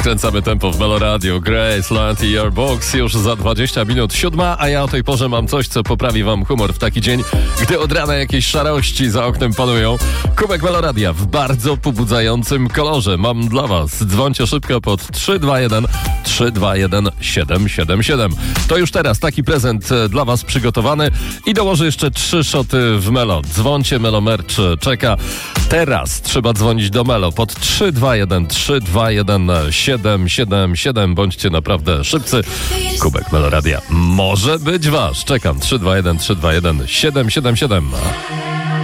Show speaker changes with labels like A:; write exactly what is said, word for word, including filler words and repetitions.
A: Skręcamy tempo w Melo Radio. Grace, Loyalty, Your Box. Już za dwadzieścia minut siódma, a ja o tej porze mam coś, co poprawi wam humor w taki dzień, gdy od rana jakieś szarości za oknem panują. Kubek Melo Radia w bardzo pobudzającym kolorze. Mam dla was. Dzwońcie szybko pod trzy dwa jeden trzy dwa jeden siedem siedem siedem. To już teraz taki prezent dla was przygotowany i dołożę jeszcze trzy szoty w Melo. Dzwońcie, Melo Merch czeka. Teraz trzeba dzwonić do Melo pod trzy dwa jeden trzy dwa jeden siedem siedem siedem. Bądźcie naprawdę szybcy. Kubek Melo Radia może być wasz. Czekam. trzy dwa jeden trzy dwa jeden siedem siedem siedem.